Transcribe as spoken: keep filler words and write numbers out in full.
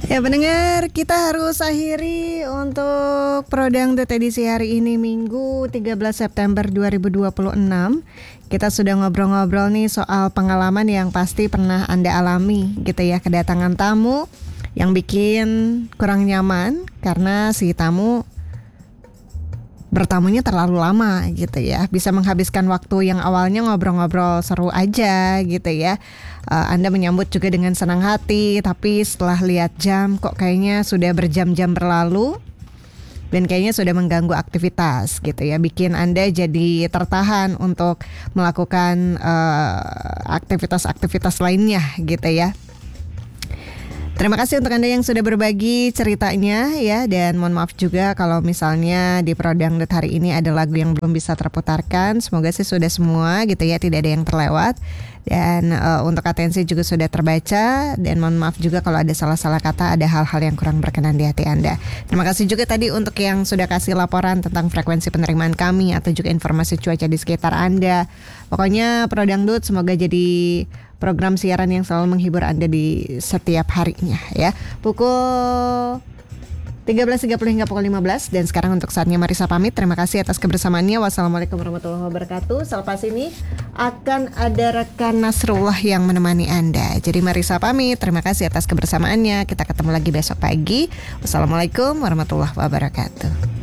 Ya pendengar, kita harus akhiri untuk Prodangdut edisi hari ini Minggu tiga belas September dua ribu dua puluh enam. Kita sudah ngobrol-ngobrol nih soal pengalaman yang pasti pernah Anda alami gitu ya. Kedatangan tamu yang bikin kurang nyaman karena si tamu bertamunya terlalu lama gitu ya. Bisa menghabiskan waktu yang awalnya ngobrol-ngobrol seru aja gitu ya. uh, Anda menyambut juga dengan senang hati, tapi setelah lihat jam kok kayaknya sudah berjam-jam berlalu dan kayaknya sudah mengganggu aktivitas gitu ya. Bikin Anda jadi tertahan untuk melakukan uh, aktivitas-aktivitas lainnya gitu ya. Terima kasih untuk Anda yang sudah berbagi ceritanya ya, dan mohon maaf juga kalau misalnya di Prodangdut hari ini ada lagu yang belum bisa terputarkan. Semoga sih sudah semua gitu ya, tidak ada yang terlewat. Dan uh, untuk atensi juga sudah terbaca, dan mohon maaf juga kalau ada salah-salah kata, ada hal-hal yang kurang berkenan di hati Anda. Terima kasih juga tadi untuk yang sudah kasih laporan tentang frekuensi penerimaan kami atau juga informasi cuaca di sekitar Anda. Pokoknya Prodangdut semoga jadi program siaran yang selalu menghibur Anda di setiap harinya ya. Pukul tiga belas tiga puluh hingga pukul lima belas. Dan sekarang untuk saatnya Marisa pamit. Terima kasih atas kebersamaannya. Wassalamualaikum warahmatullahi wabarakatuh. Selepas ini akan ada rekan Nasrullah yang menemani Anda. Jadi Marisa pamit. Terima kasih atas kebersamaannya. Kita ketemu lagi besok pagi. Wassalamualaikum warahmatullahi wabarakatuh.